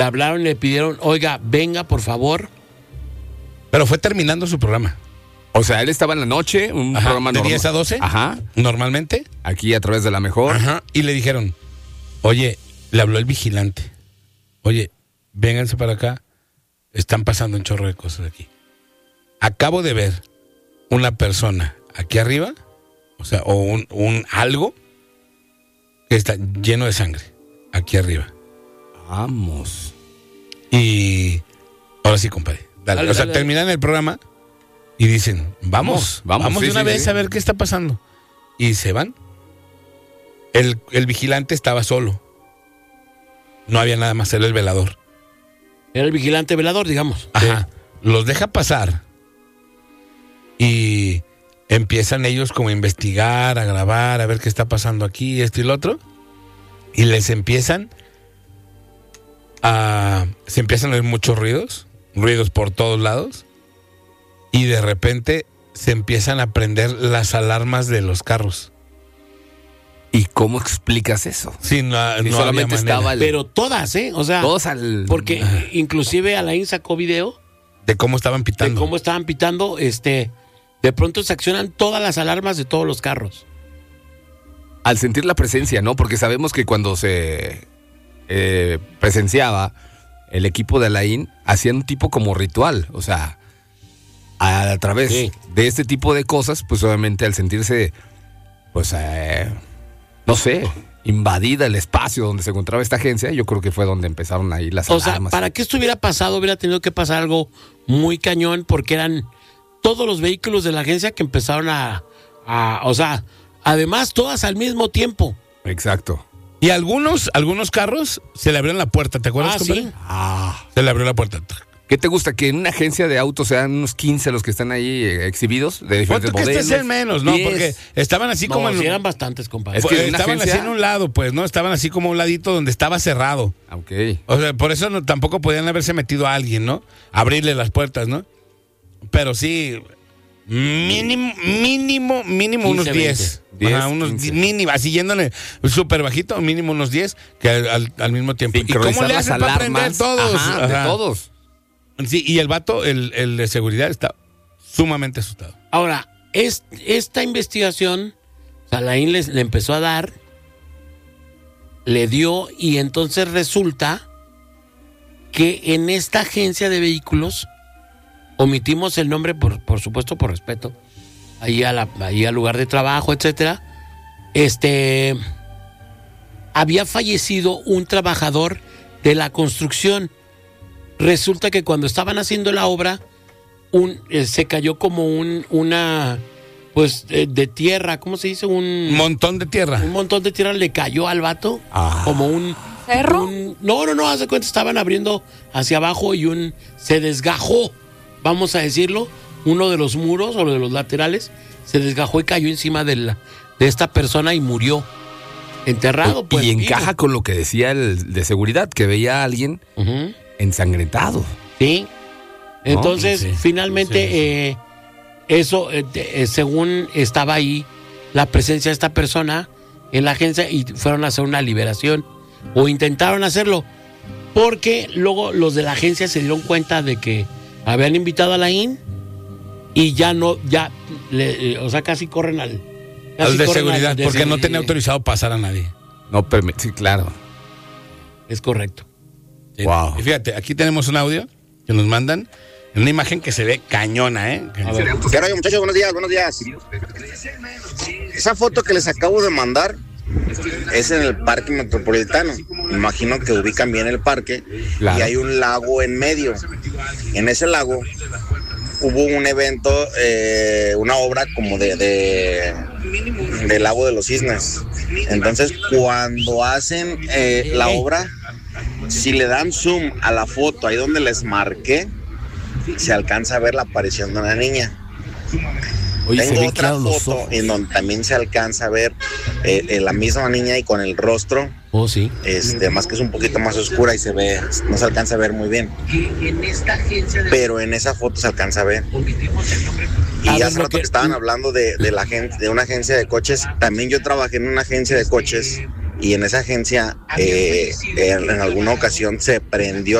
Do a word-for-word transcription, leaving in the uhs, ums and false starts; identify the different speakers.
Speaker 1: Le hablaron y le pidieron, oiga, venga, por favor.
Speaker 2: Pero fue terminando su programa.
Speaker 3: O sea, él estaba en la noche, un
Speaker 2: Ajá,
Speaker 3: programa
Speaker 2: de
Speaker 3: normal.
Speaker 2: diez a doce.
Speaker 3: Ajá.
Speaker 2: Normalmente.
Speaker 3: Aquí a través de La Mejor.
Speaker 2: Ajá. Y le dijeron, oye, le habló el vigilante. Oye, vénganse para acá. Están pasando un chorro de cosas aquí. Acabo de ver una persona aquí arriba, o sea, o un, un algo que está lleno de sangre aquí arriba.
Speaker 3: Vamos.
Speaker 2: Y ahora sí, compadre. Dale.
Speaker 1: Dale,
Speaker 2: o sea,
Speaker 1: dale,
Speaker 2: terminan el programa y dicen, vamos,
Speaker 3: Vamos,
Speaker 2: vamos,
Speaker 3: vamos,
Speaker 2: de
Speaker 3: sí,
Speaker 2: una
Speaker 3: sí,
Speaker 2: vez
Speaker 3: sí.
Speaker 2: a ver qué está pasando. Y se van. El, el vigilante estaba solo. No había nada más, era el velador.
Speaker 1: Era el vigilante velador, digamos.
Speaker 2: Ajá. Los deja pasar. Y empiezan ellos como a investigar, a grabar, a ver qué está pasando aquí, esto y lo otro. Y les empiezan a... Se empiezan a oír muchos ruidos, ruidos por todos lados. Y de repente se empiezan a prender las alarmas de los carros.
Speaker 3: ¿Y cómo explicas eso?
Speaker 2: Sí, no,
Speaker 3: Si
Speaker 2: no
Speaker 3: solamente
Speaker 2: había manera.
Speaker 3: estaba el-
Speaker 1: Pero todas, ¿eh? O sea,
Speaker 3: Todos al...
Speaker 1: porque inclusive Alain sacó video
Speaker 2: De cómo estaban
Speaker 1: de
Speaker 2: pitando.
Speaker 1: cómo estaban pitando, este, de pronto se accionan todas las alarmas de todos los carros.
Speaker 3: Al sentir la presencia, ¿no? Porque sabemos que cuando se eh, presenciaba el equipo de Alain, hacían un tipo como ritual. O sea, a, a través
Speaker 1: Sí.
Speaker 3: de este tipo de cosas, pues obviamente al sentirse, pues, eh, no sé, invadida el espacio donde se encontraba esta agencia, yo creo que fue donde empezaron ahí las
Speaker 1: O sea,
Speaker 3: alarmas.
Speaker 1: para que esto hubiera pasado, hubiera tenido que pasar algo muy cañón, porque eran todos los vehículos de la agencia que empezaron a, a o sea, además todas al mismo tiempo.
Speaker 3: Exacto.
Speaker 2: Y algunos, algunos carros se le abrieron la puerta, ¿te acuerdas,
Speaker 1: Ah,
Speaker 2: compadre?
Speaker 1: sí.
Speaker 3: Ah.
Speaker 2: Se le abrió la puerta.
Speaker 3: ¿Qué te gusta? Que en una agencia de autos sean unos quince los que están ahí eh, exhibidos de diferentes
Speaker 2: Ponte que
Speaker 3: modelos.
Speaker 2: este es el menos, ¿no?
Speaker 3: diez.
Speaker 2: Porque estaban así
Speaker 1: No,
Speaker 2: como en,
Speaker 1: sí eran bastantes, compadre.
Speaker 3: Es que
Speaker 2: pues,
Speaker 3: en una
Speaker 2: estaban
Speaker 3: agencia-
Speaker 2: así en un lado, pues, ¿no? Estaban así como a un ladito donde estaba cerrado.
Speaker 3: Ok.
Speaker 2: O sea, por eso no, tampoco podían haberse metido a alguien, ¿no? Abrirle las puertas, ¿no? Pero sí, mínimo, mínimo, mínimo
Speaker 1: quince,
Speaker 2: unos diez.
Speaker 3: veinte.
Speaker 2: Ajá, unos
Speaker 3: quince.
Speaker 2: mínimo, así yéndole súper bajito, mínimo unos diez, que al, al- al mismo tiempo. ¿Y cómo
Speaker 3: Sincronizar
Speaker 2: le
Speaker 3: las
Speaker 2: hacen para prender
Speaker 3: alarmas.
Speaker 2: todos?
Speaker 3: Ajá, de
Speaker 2: Ajá.
Speaker 3: todos.
Speaker 2: Sí, y el vato, el, el de seguridad, está sumamente asustado.
Speaker 1: Ahora, es, esta investigación, Alain les, le empezó a dar, le dio, y entonces resulta que en esta agencia de vehículos, omitimos el nombre, por, por supuesto, por respeto, ahí, a la, ahí al lugar de trabajo, etcétera, este, había fallecido un trabajador de la construcción. Resulta que cuando estaban haciendo la obra, un, eh, se cayó como un, una, pues, eh, de tierra, ¿cómo se dice? Un,
Speaker 2: Un montón de tierra.
Speaker 1: un montón de tierra le cayó al vato,
Speaker 3: Ah.
Speaker 1: como un...
Speaker 4: ¿Cerro?
Speaker 1: un- no, no, no, haz de cuenta, estaban abriendo hacia abajo y un, se desgajó, vamos a decirlo, uno de los muros o de los laterales, se desgajó y cayó encima de, la, de esta persona y murió, enterrado. Pues,
Speaker 3: y
Speaker 1: vivo.
Speaker 3: encaja con lo que decía el de seguridad, que veía a alguien
Speaker 1: Ujú.
Speaker 3: ensangrentado.
Speaker 1: Sí. Entonces,
Speaker 2: Sí, sí,
Speaker 1: finalmente,
Speaker 2: sí.
Speaker 1: eh, eso, eh, de- eh, según estaba ahí la presencia de esta persona en la agencia y fueron a hacer una liberación o intentaron hacerlo, porque luego los de la agencia se dieron cuenta de que habían invitado a Alain y ya no, ya, le- eh, o sea, casi corren al... casi
Speaker 2: Al de
Speaker 1: corren
Speaker 2: seguridad,
Speaker 1: al de
Speaker 2: porque no
Speaker 1: seguri-
Speaker 2: tenía autorizado pasar a nadie.
Speaker 3: No permite, sí, claro.
Speaker 1: Es correcto.
Speaker 2: Sí.
Speaker 3: Wow.
Speaker 2: Y fíjate, aquí tenemos un audio que nos mandan, una imagen que se ve cañona, ¿eh?
Speaker 1: A ver.
Speaker 5: ¿Qué rollo, muchachos? Buenos días, buenos días. Esa foto que les acabo de mandar es en el parque metropolitano. Me imagino que ubican bien el parque.
Speaker 3: Claro.
Speaker 5: Y hay un lago en medio. En ese lago hubo un evento, eh, una obra como de, de del lago de los cisnes. Entonces, cuando hacen eh, la obra, si le dan zoom a la foto ahí donde les marqué, se alcanza a ver la aparición de una niña.
Speaker 3: Oye, se
Speaker 5: Tengo
Speaker 3: ven
Speaker 5: otra
Speaker 3: claros los
Speaker 5: foto
Speaker 3: ojos.
Speaker 5: en donde también se alcanza a ver eh, eh, la misma niña y con el rostro,
Speaker 1: Oh, sí.
Speaker 5: este, más que es un poquito más oscura y se ve, no se alcanza a ver muy bien. Pero en esa foto se alcanza a ver. Y
Speaker 1: A ver,
Speaker 5: hace
Speaker 1: lo
Speaker 5: rato
Speaker 1: que-
Speaker 5: que estaban hablando de, de la gente, de una agencia de coches, también yo trabajé en una agencia de coches y en esa agencia eh, en, en alguna ocasión se prendió